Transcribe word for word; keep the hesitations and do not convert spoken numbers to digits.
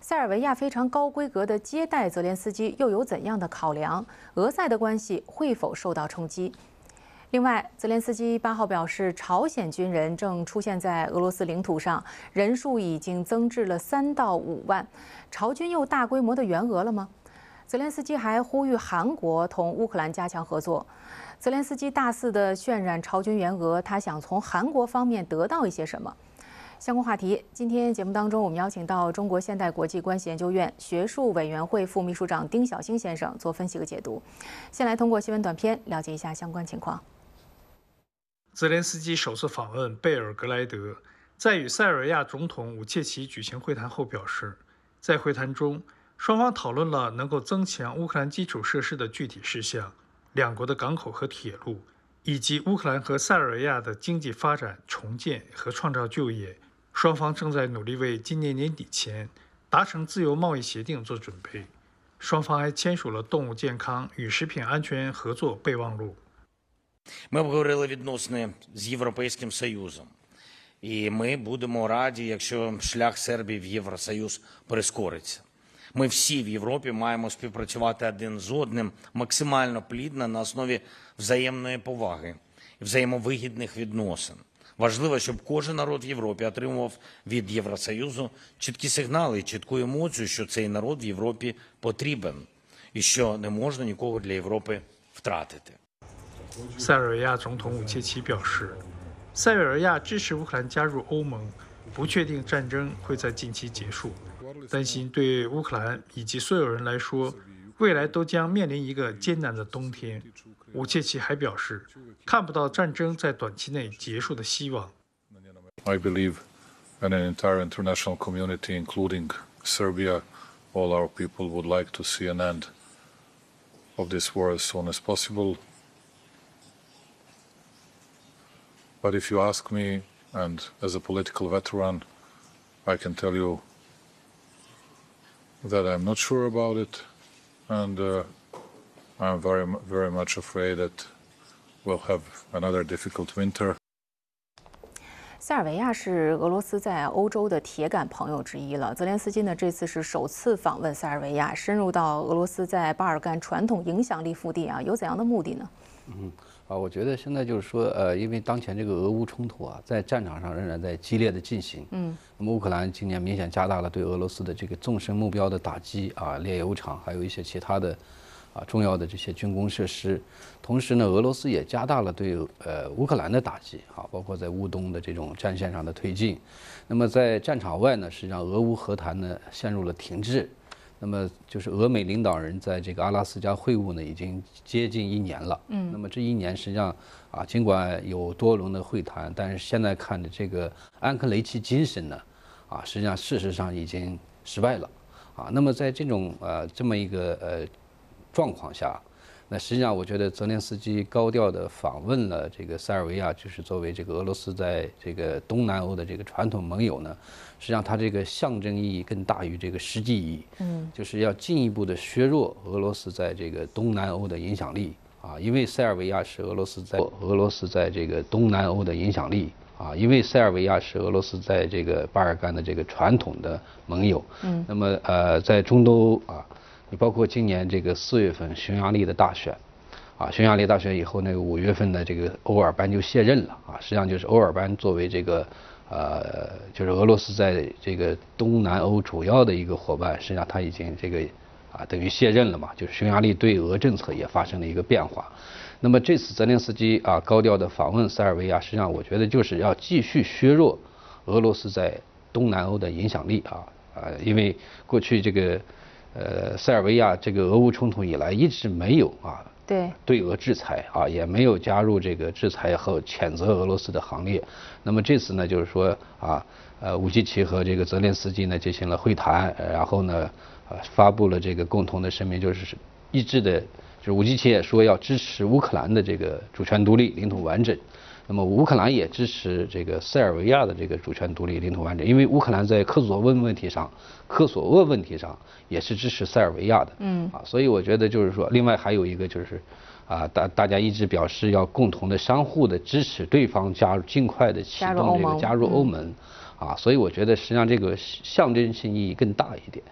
塞尔维亚非常高规格的接待泽连斯基，又有怎样的考量？俄塞的关系会否受到冲击？另外，泽连斯基八号表示，朝鲜军人正出现在俄罗斯领土上，人数已经增至了三到五万。朝军又大规模的援俄了吗？泽连斯基还呼吁韩国同乌克兰加强合作。泽连斯基大肆的渲染朝军援俄，他想从韩国方面得到一些什么？相关话题，今天节目当中，我们邀请到中国现代国际关系研究院学术委员会副秘书长丁晓星先生做分析和解读。先来通过新闻短片了解一下相关情况。 泽连斯基首次访问贝尔格莱德，在与塞尔维亚总统武切奇举行会谈后表示，在会谈中，双方讨论了能够增强乌克兰基础设施的具体事项，两国的港口和铁路，以及乌克兰和塞尔维亚的经济发展、重建和创造就业。双方正在努力为今年年底前达成自由贸易协定做准备。双方还签署了动物健康与食品安全合作备忘录。 Ми обговорили відносини з Європейським Союзом, і ми будемо раді, якщо шлях Сербії в Євросоюз прискориться. Ми всі в Європі маємо співпрацювати один з одним максимально плідно на основі взаємної поваги і взаємовигідних відносин. Важливо, щоб кожен народ в Європі отримував від Євросоюзу чіткі сигнали і чітку емоцію, що цей народ в Європі потрібен і що не можна нікого для Європи втратити. 塞尔维亚总统武切奇表示，塞尔维亚支持乌克兰加入欧盟，不确定战争会在近期结束，担心对乌克兰以及所有人来说，未来都将面临一个艰难的冬天。武切奇还表示，看不到战争在短期内结束的希望。 I believe in an entire international community, including Serbia, all our people would like to see an end of this war as soon as possible. But if you ask me, and as a political veteran, I can tell you that I'm not sure about it, and uh, I'm very, very much afraid that we'll have another difficult winter. 塞尔维亚是俄罗斯在欧洲的铁杆朋友之一了。泽连斯基呢，这次是首次访问塞尔维亚，深入到俄罗斯在巴尔干传统影响力腹地啊，有怎样的目的呢？ 嗯啊，我觉得现在就是说，呃，因为当前这个俄乌冲突啊，在战场上仍然在激烈的进行。嗯，那么乌克兰今年明显加大了对俄罗斯的这个纵深目标的打击啊，炼油厂还有一些其他的啊重要的这些军工设施。同时呢，俄罗斯也加大了对呃乌克兰的打击啊，包括在乌东的这种战线上的推进。那么在战场外呢，实际上俄乌和谈呢陷入了停滞。那么就是俄美领导人在这个阿拉斯加会晤呢，已经接近一年了。嗯，那么这一年实际上啊，尽管有多轮的会谈，但是现在看的这个安克雷奇精神呢，啊，实际上事实上已经失败了。啊，那么在这种呃这么一个呃状况下，那实际上我觉得泽连斯基高调的访问了这个塞尔维亚，就是作为这个俄罗斯在这个东南欧的这个传统盟友呢，实际上它这个象征意义更大于这个实际意义。嗯，就是要进一步的削弱俄罗斯在这个东南欧的影响力啊，因为塞尔维亚是俄罗斯在俄罗斯在这个东南欧的影响力啊，因为塞尔维亚是俄罗斯在这个巴尔干的这个传统的盟友。嗯，那么呃，在中东欧啊。你包括今年这个四月份匈牙利的大选，啊，匈牙利大选以后，那个五月份的这个欧尔班就卸任了啊，实际上就是欧尔班作为这个呃，就是俄罗斯在这个东南欧主要的一个伙伴，实际上他已经这个啊等于卸任了嘛，就是匈牙利对俄政策也发生了一个变化。那么这次泽连斯基啊高调的访问塞尔维亚，实际上我觉得就是要继续削弱俄罗斯在东南欧的影响力啊啊，因为过去这个。呃，塞尔维亚这个俄乌冲突以来一直没有啊，对对俄制裁啊，也没有加入这个制裁和谴责俄罗斯的行列。那么这次呢，就是说啊，呃，武契奇和这个泽连斯基呢进行了会谈，然后呢，呃，发布了这个共同的声明，就是一致的，就是武契奇也说要支持乌克兰的这个主权独立、领土完整。那么乌克兰也支持这个塞尔维亚的这个主权独立、领土完整，因为乌克兰在科索沃问题上、科索沃问题上也是支持塞尔维亚的，嗯啊，所以我觉得就是说，另外还有一个就是，啊大大家一直表示要共同的、相互的支持对方加入，尽快的启动这个加入欧盟，啊，所以我觉得实际上这个象征性意义更大一点。